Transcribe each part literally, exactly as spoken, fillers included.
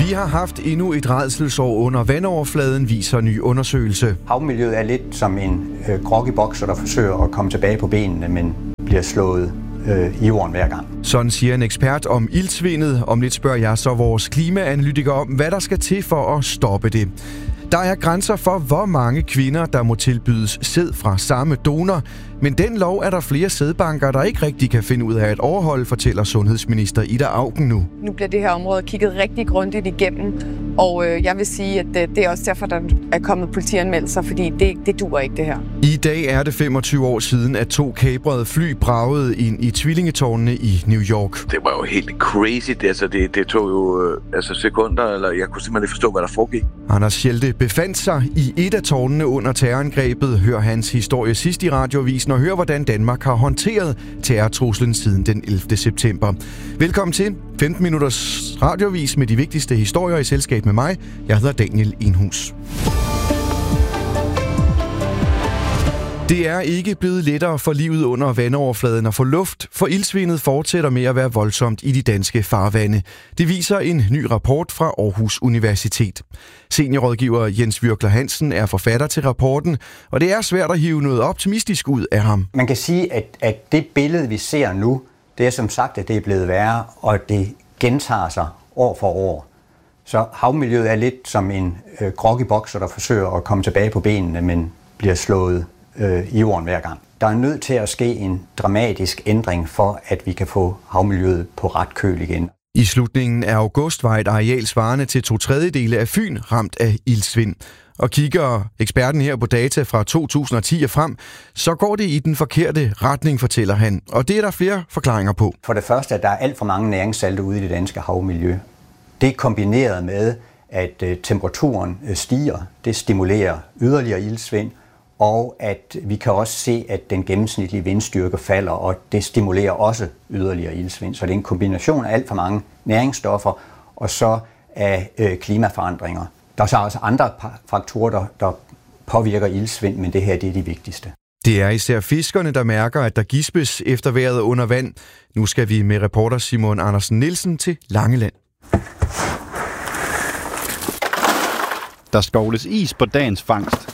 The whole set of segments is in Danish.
Vi har haft endnu et rædselsår under vandoverfladen, viser ny undersøgelse. Havmiljøet er lidt som en øh, groggy bokser, der forsøger at komme tilbage på benene, men bliver slået øh, i jorden hver gang. Sådan siger en ekspert om iltsvindet. Om lidt spørger jeg så vores klimaanalytiker om, hvad der skal til for at stoppe det. Der er grænser for, hvor mange kvinder, der må tilbydes sæd fra samme donor. Men den lov er der flere sædbanker, der ikke rigtig kan finde ud af at overholde, fortæller sundhedsminister Ida Auken nu. Nu bliver det her område kigget rigtig grundigt igennem, og øh, jeg vil sige, at det, det er også derfor, der er kommet politianmeldelser, fordi det, det duer ikke det her. I dag er det femogtyve år siden, at to kabrede fly bragede ind i tvillingetårnene i New York. Det var jo helt crazy. Det, altså, det, det tog jo øh, altså sekunder, eller jeg kunne simpelthen ikke forstå, hvad der foregik. Anders Schelte befandt sig i et af tårnene under terrorangrebet. Hør hans historie sidst i radioavisen og hør, hvordan Danmark har håndteret terrortruslen siden den ellevte september. Velkommen til femten minutters radioavis med de vigtigste historier i selskab med mig. Jeg hedder Daniel Enhus. Det er ikke blevet lettere for livet under vandoverfladen at få luft, for iltsvindet fortsætter med at være voldsomt i de danske farvande. Det viser en ny rapport fra Aarhus Universitet. Seniorrådgiver Jens Virkler Hansen er forfatter til rapporten, og det er svært at hive noget optimistisk ud af ham. Man kan sige, at, at det billede, vi ser nu, det er som sagt, at det er blevet værre, og det gentager sig år for år. Så havmiljøet er lidt som en øh, groggy bokser, der forsøger at komme tilbage på benene, men bliver slået i jorden hver gang. Der er nødt til at ske en dramatisk ændring for, at vi kan få havmiljøet på ret køl igen. I slutningen af august var et areal svarende til to tredjedele af Fyn ramt af iltsvind. Og kigger eksperten her på data fra to tusind og ti og frem, så går det i den forkerte retning, fortæller han. Og det er der flere forklaringer på. For det første, at der er alt for mange næringssalte ude i det danske havmiljø. Det er kombineret med, at temperaturen stiger. Det stimulerer yderligere iltsvind. Og at vi kan også se, at den gennemsnitlige vindstyrke falder, og det stimulerer også yderligere iltsvind. Så det er en kombination af alt for mange næringsstoffer, og så af øh, klimaforandringer. Der er så også andre faktorer, der, der påvirker iltsvind, men det her det er de vigtigste. Det er især fiskerne, der mærker, at der gispes efter vejret under vand. Nu skal vi med reporter Simon Andersen Nielsen til Langeland. Der skovles is på dagens fangst.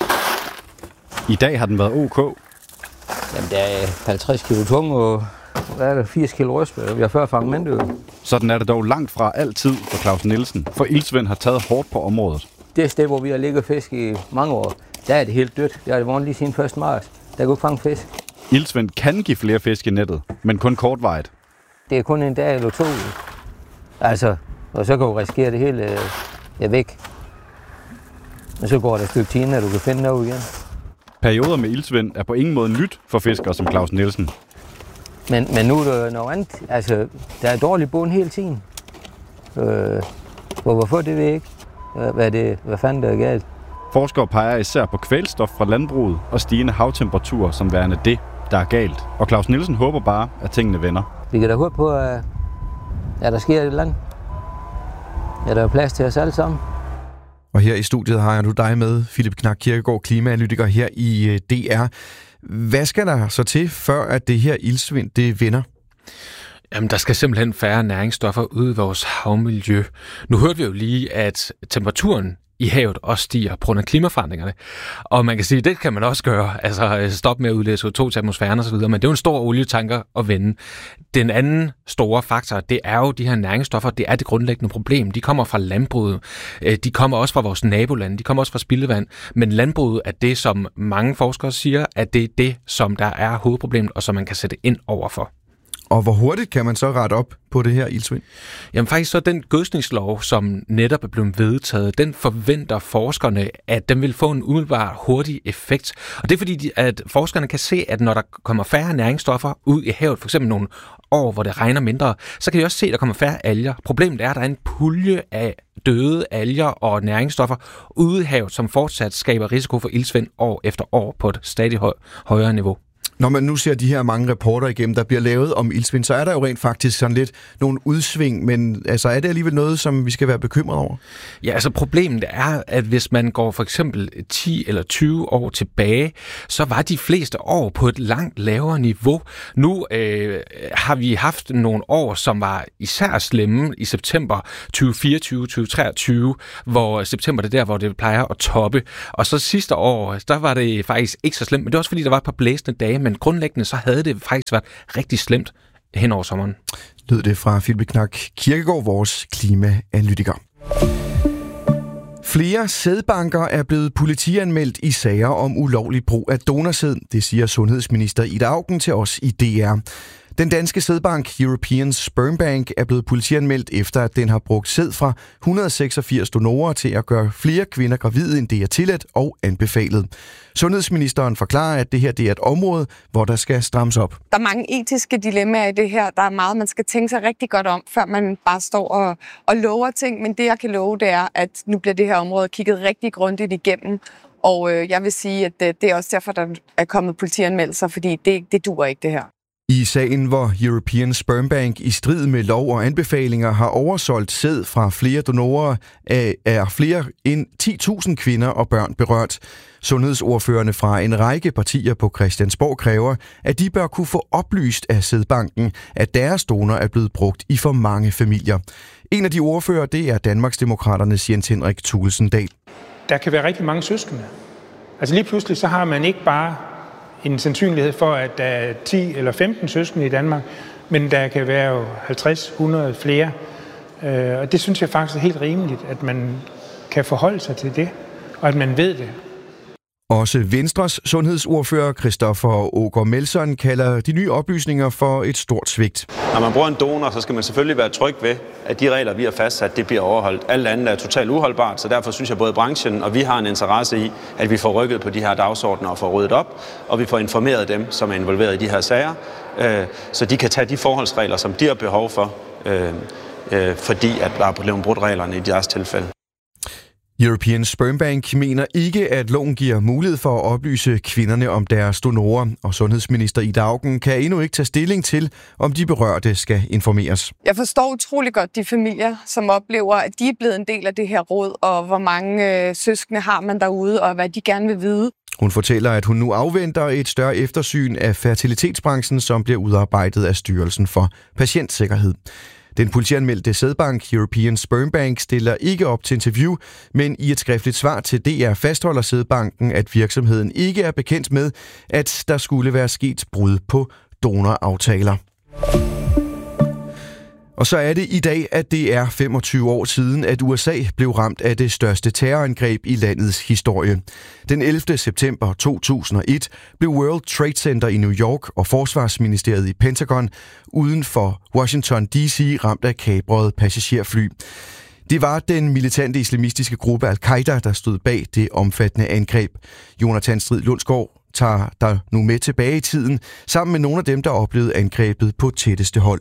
I dag har den været ok. Jamen, det er halvtreds kilo tung, og hvad er det, firs kilo røstbær. Vi har før fanget mandø. Sådan er det dog langt fra altid for Claus Nielsen, for iltsvind har taget hårdt på området. Det sted, hvor vi har ligget fisk i mange år, der er det helt dødt. Det har det været lige siden første marts. Der kunne ikke fange fisk. Iltsvind kan give flere fisk i nettet, men kun kortvarigt. Det er kun en dag eller to. Altså, og så kan du risikere det hele er væk. Og så går der et stykke tid, når du kan finde noget igen. Perioder med iltsvind er på ingen måde nyt for fiskere som Claus Nielsen. Men, men nu er der noget andet. Altså, der er dårlig bund hele tiden. Øh, hvorfor det ved jeg ikke. Hvad, det, hvad fanden der er galt? Forskere peger især på kvælstof fra landbruget og stigende havtemperaturer som værende det, der er galt. Og Claus Nielsen håber bare, at tingene vender. Vi kan da håbe på, at ja, der sker et eller andet. Ja, der er plads til os alle sammen. Og her i studiet har jeg nu dig med, Philip Knak Kirkegaard, klimaanalytiker her i D R. Hvad skal der så til, før at det her iltsvind, det vender? Jamen, der skal simpelthen færre næringsstoffer ud i vores havmiljø. Nu hørte vi jo lige, at temperaturen i havet også stiger på grund af klimaforandringerne. Og man kan sige, at det kan man også gøre, altså stoppe med at udlede C O to til atmosfæren og så videre, men det er jo en stor olietanker at vende. Den anden store faktor, det er jo de her næringsstoffer, det er det grundlæggende problem. De kommer fra landbruget, de kommer også fra vores nabolande, de kommer også fra spildevand, men landbruget er det, som mange forskere siger, at det er det, som der er hovedproblemet, og som man kan sætte ind overfor. Og hvor hurtigt kan man så rette op på det her iltsvind? Jamen faktisk så den gødskningslov, som netop er blevet vedtaget, den forventer forskerne, at den vil få en umiddelbar hurtig effekt. Og det er fordi, at forskerne kan se, at når der kommer færre næringsstoffer ud i havet, for eksempel nogle år, hvor det regner mindre, så kan de også se, at der kommer færre alger. Problemet er, at der er en pulje af døde alger og næringsstoffer ude i havet, som fortsat skaber risiko for iltsvind år efter år på et stadig høj, højere niveau. Når man nu ser de her mange rapporter igennem, der bliver lavet om iltsvind, så er der jo rent faktisk sådan lidt nogle udsving, men altså, er det alligevel noget, som vi skal være bekymret over? Ja, altså problemet er, at hvis man går for eksempel ti eller tyve år tilbage, så var de fleste år på et langt lavere niveau. Nu øh, har vi haft nogle år, som var især slemme i september tyve fireogtyve tyve treogtyve, hvor september det er der, hvor det plejer at toppe. Og så sidste år, der var det faktisk ikke så slemt, men det var også fordi, der var et par blæsende dage, men grundlæggende så havde det faktisk været rigtig slemt hen over sommeren. Lød det fra Philip Knak Kirkegaard, vores klimaanalytiker. Flere sædbanker er blevet politianmeldt i sager om ulovlig brug af donorsæd, det siger sundhedsminister Ida Auken til os i D R. Den danske sædbank European Sperm Bank er blevet politianmeldt efter, at den har brugt sæd fra et hundrede og seksogfirs donorer til at gøre flere kvinder gravide, end det er tilladt og anbefalet. Sundhedsministeren forklarer, at det her det er et område, hvor der skal strammes op. Der er mange etiske dilemmaer i det her. Der er meget, man skal tænke sig rigtig godt om, før man bare står og, og lover ting. Men det, jeg kan love, det er, at nu bliver det her område kigget rigtig grundigt igennem. Og øh, jeg vil sige, at det, det er også derfor, der er kommet politianmeldelser, fordi det, det duer ikke det her. I sagen, hvor European Sperm Bank i strid med lov og anbefalinger har oversolgt sæd fra flere donorer, er flere end ti tusind kvinder og børn berørt. Sundhedsordførerne fra en række partier på Christiansborg kræver, at de bør kunne få oplyst af sædbanken, at deres donor er blevet brugt i for mange familier. En af de ordfører, det er Danmarksdemokraternes Jens Henrik Thulesen Dahl. Der kan være rigtig mange søskende. Altså lige pludselig så har man ikke bare en sandsynlighed for, at der er ti eller femten søskende i Danmark, men der kan være jo halvtreds hundrede flere. Og det synes jeg faktisk er helt rimeligt, at man kan forholde sig til det, og at man ved det. Også Venstres sundhedsordfører Christoffer Aagaard Melson kalder de nye oplysninger for et stort svigt. Når man bruger en donor, så skal man selvfølgelig være tryg ved, at de regler, vi har fastsat, det bliver overholdt. Alt andet er totalt uholdbart, så derfor synes jeg både branchen og vi har en interesse i, at vi får rykket på de her dagsordner og får ryddet op, og vi får informeret dem, som er involveret i de her sager, så de kan tage de forholdsregler, som de har behov for, fordi at der er blevet brudt reglerne i deres tilfælde. European Sperm Bank mener ikke, at loven giver mulighed for at oplyse kvinderne om deres donorer, og sundhedsminister Ida Auken kan endnu ikke tage stilling til, om de berørte skal informeres. Jeg forstår utrolig godt de familier, som oplever, at de er blevet en del af det her råd, og hvor mange øh, søskende har man derude, og hvad de gerne vil vide. Hun fortæller, at hun nu afventer et større eftersyn af fertilitetsbranchen, som bliver udarbejdet af Styrelsen for Patientsikkerhed. Den politianmeldte sædbank European Sperm Bank stiller ikke op til interview, men i et skriftligt svar til D R fastholder sædbanken, at virksomheden ikke er bekendt med, at der skulle være sket brud på donoraftaler. Og så er det i dag, at det er femogtyve år siden, at U S A blev ramt af det største terrorangreb i landets historie. Den ellevte september to tusind og et blev World Trade Center i New York og Forsvarsministeriet i Pentagon uden for Washington D C ramt af kabrede passagerfly. Det var den militante islamistiske gruppe Al-Qaida, der stod bag det omfattende angreb. Jonathan Strid Lundsgaard tager dig nu med tilbage i tiden, sammen med nogle af dem, der oplevede angrebet på tætteste hold.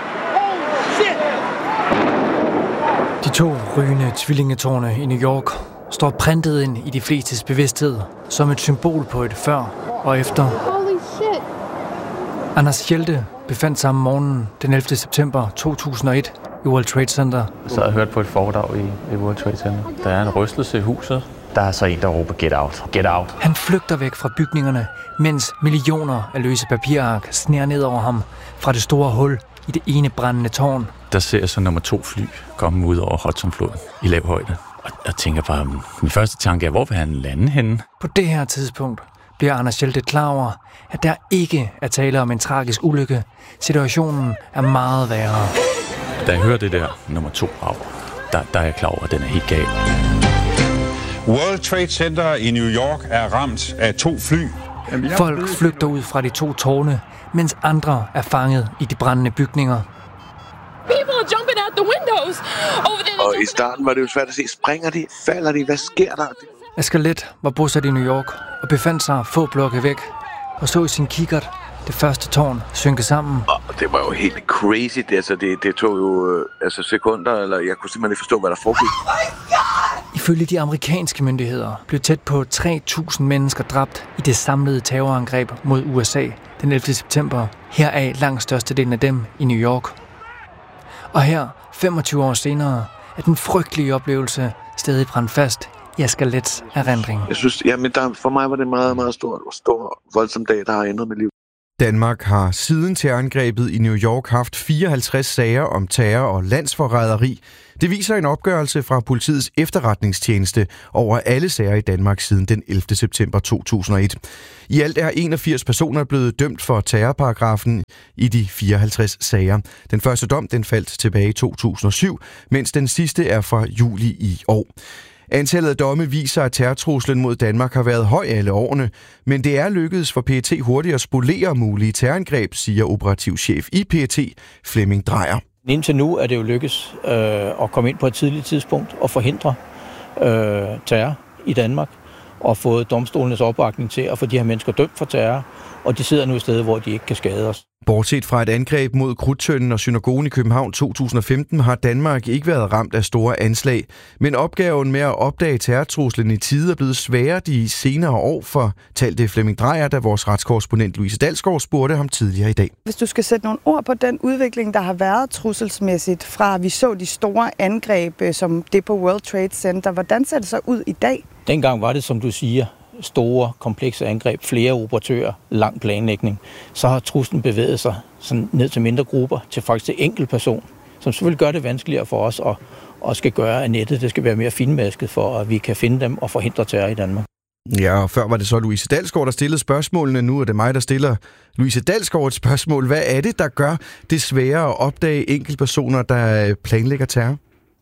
De to rygende tvillingetårne i New York står printet ind i de flestes bevidsthed som et symbol på et før og efter. Holy shit. Anders Hjelte befandt sig om morgenen den ellevte september to tusind og et i World Trade Center. Jeg sad og hørte på et foredrag i, i World Trade Center. Der er en rystelse i huset. Der er så en, der råber get out, get out. Han flygter væk fra bygningerne, mens millioner af løse papirark sner ned over ham fra det store hul i det ene brændende tårn. Der ser jeg så nummer to fly komme ud over Hudsonfloden i lav højde. Og jeg tænker bare, min første tanke er, hvor vil han lande henne? På det her tidspunkt bliver Anders Hjelte klar over, at der ikke er tale om en tragisk ulykke. Situationen er meget værre. Da jeg hører det der nummer to af, der, der er jeg klar over, at den er helt gal. World Trade Center i New York er ramt af to fly. Folk flygter ud fra de to tårne, mens andre er fanget i de brændende bygninger. People are jumping out the windows. Over there. Og i starten var det jo svært at se, springer de, falder de, hvad sker der? Asger Leth var bosat i New York og befandt sig få blokke væk og så i sin kikkert det første tårn synke sammen. Og det var jo helt crazy, det, altså det, det tog jo altså sekunder, eller jeg kunne simpelthen ikke forstå, hvad der foregik. I Ifølge de amerikanske myndigheder blev tæt på tre tusind mennesker dræbt i det samlede terrorangreb mod U S A den ellevte september. Heraf langt størstedelen af dem i New York. Og her, femogtyve år senere, er den frygtelige oplevelse stadig brændt fast i Asger Leths erindring. Jeg synes, ja, men der, for mig var det meget, meget stort, stor, voldsom dag, der har ændret mit liv. Danmark har siden terrorangrebet i New York haft fireoghalvtreds sager om terror og landsforræderi. Det viser en opgørelse fra politiets efterretningstjeneste over alle sager i Danmark siden den ellevte september to tusind og et. I alt er enogfirs personer blevet dømt for terrorparagrafen i de fireoghalvtreds sager. Den første dom den faldt tilbage i to tusind og syv, mens den sidste er fra juli i år. Antallet af domme viser, at terrortruslen mod Danmark har været høj alle årene, men det er lykkedes for P E T hurtigt at spolere mulige terrorangreb, siger operativchef i P E T, Flemming Drejer. Indtil nu er det jo lykkes øh, at komme ind på et tidligt tidspunkt og forhindre øh, terror i Danmark, og fået domstolenes opbakning til at få de her mennesker dømt for terror, og de sidder nu et sted, hvor de ikke kan skade os. Bortset fra et angreb mod Krudttønden og synagogen i København to tusind og femten har Danmark ikke været ramt af store anslag. Men opgaven med at opdage terrortruslen i tide er blevet sværere de senere år, fortalte Flemming Drejer, da vores retskorrespondent Louise Dalsgaard spurgte ham tidligere i dag. Hvis du skal sætte nogle ord på den udvikling, der har været trusselsmæssigt fra vi så de store angreb, som det på World Trade Center, hvordan ser det så ud i dag? Dengang var det, som du siger, store, komplekse angreb, flere operatører, lang planlægning. Så har truslen bevæget sig sådan ned til mindre grupper, til faktisk til enkelt person, som selvfølgelig gør det vanskeligere for os, og, og skal gøre, at nettet det skal være mere finmasket, for at vi kan finde dem og forhindre terror i Danmark. Ja, og før var det så Louise Dalsgaard, der stillede spørgsmålene. Nu er det mig, der stiller Louise Dalsgaard et spørgsmål. Hvad er det, der gør det sværere at opdage enkeltpersoner, der planlægger terror?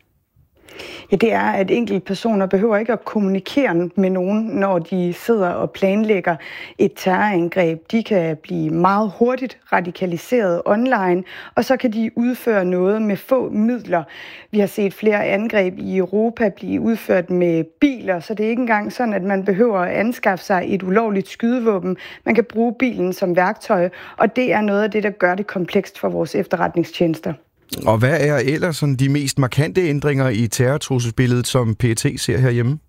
Ja, det er, at enkelte personer behøver ikke at kommunikere med nogen, når de sidder og planlægger et terrorangreb. De kan blive meget hurtigt radikaliseret online, og så kan de udføre noget med få midler. Vi har set flere angreb i Europa blive udført med biler, så det er ikke engang sådan, at man behøver at anskaffe sig et ulovligt skydevåben. Man kan bruge bilen som værktøj, og det er noget af det, der gør det komplekst for vores efterretningstjenester. Og hvad er ellers sådan de mest markante ændringer i terrortrusselsbilledet, som P E T ser herhjemme?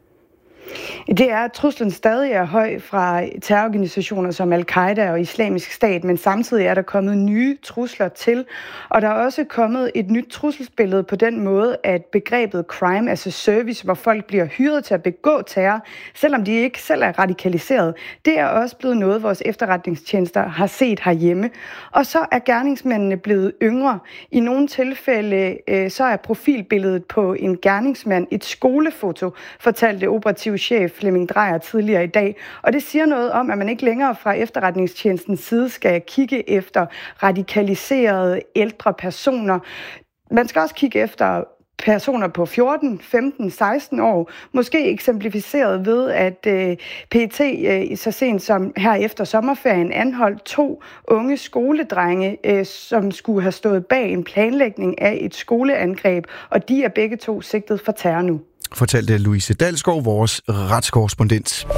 Det er, at truslen stadig er høj fra terrororganisationer som Al-Qaida og Islamisk Stat, men samtidig er der kommet nye trusler til. Og der er også kommet et nyt trusselsbillede på den måde, at begrebet crime as a service, hvor folk bliver hyret til at begå terror, selvom de ikke selv er radikaliseret, det er også blevet noget, vores efterretningstjenester har set herhjemme. Og så er gerningsmændene blevet yngre. I nogle tilfælde øh, så er profilbilledet på en gerningsmand et skolefoto, fortalte operativ chef Flemming Drejer tidligere i dag. Og det siger noget om, at man ikke længere fra efterretningstjenestens side skal kigge efter radikaliserede ældre personer. Man skal også kigge efter personer på fjorten, femten, seksten år, måske eksemplificeret ved, at øh, P E T øh, så sent som her efter sommerferien anholdt to unge skoledrenge, øh, som skulle have stået bag en planlægning af et skoleangreb, og de er begge to sigtet for terror nu. Fortalte Louise Dalsgaard, vores retskorrespondent.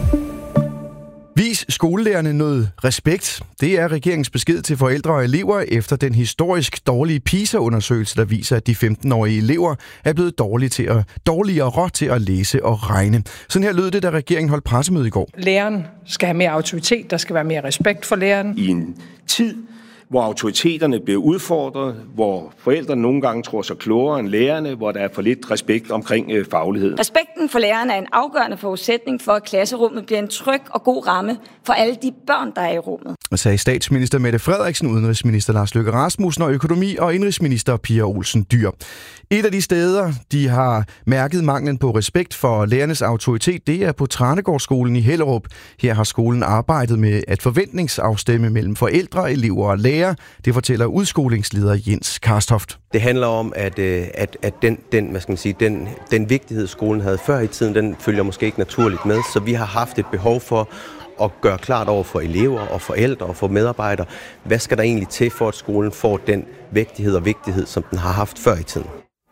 Vis skolelærerne noget respekt. Det er regeringens besked til forældre og elever efter den historisk dårlige PISA-undersøgelse, der viser, at de femten-årige elever er blevet dårlige til at, dårligere til at læse og regne. Sådan her lød det, da regeringen holdt pressemøde i går. Læreren skal have mere autoritet, der skal være mere respekt for læreren. I en tid, hvor autoriteterne bliver udfordret, hvor forældrene nogle gange tror sig klogere end lærerne, hvor der er for lidt respekt omkring øh, faglighed. Respekten for lærerne er en afgørende forudsætning for, at klasserummet bliver en tryg og god ramme for alle de børn, der er i rummet. Og sagde statsminister Mette Frederiksen, udenrigsminister Lars Løkke Rasmussen og økonomi- og indrigsminister Pia Olsen Dyhr. Et af de steder, de har mærket manglen på respekt for lærernes autoritet, det er på Tranegårdsskolen i Hellerup. Her har skolen arbejdet med at forventningsafstemme mellem forældre, elever og lærere. Det fortæller udskolingsleder Jens Karstoft. Det handler om, at, at, at den, den, hvad skal man sige, den, den vigtighed, skolen havde før i tiden, den følger måske ikke naturligt med. Så vi har haft et behov for at gøre klart over for elever og forældre og for medarbejdere, hvad skal der egentlig til for, at skolen får den vægtighed og vigtighed, som den har haft før i tiden.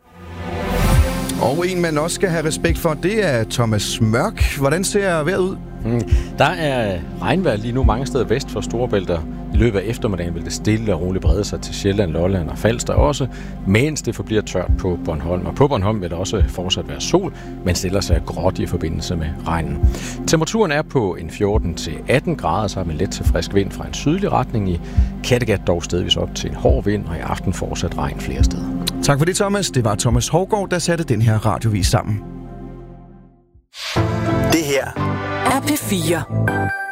Og en, man også skal have respekt for, det er Thomas Mørk. Hvordan ser vejret ud? Mm, der er regnvejr lige nu mange steder vest for Storebælt og I løbet af eftermiddagen vil det stille og roligt brede sig til Sjælland, Lolland og Falster også, mens det forbliver tørt på Bornholm. Og på Bornholm vil der også fortsat være sol, men stiller sig gråt i forbindelse med regnen. Temperaturen er på en fjorten til atten grader, så har man let til frisk vind fra en sydlig retning. I Kattegat dog stedvis op til en hård vind, og i aften fortsat regn flere steder. Tak for det, Thomas. Det var Thomas Hovgaard, der satte den her radiovis sammen. Det her er P fire.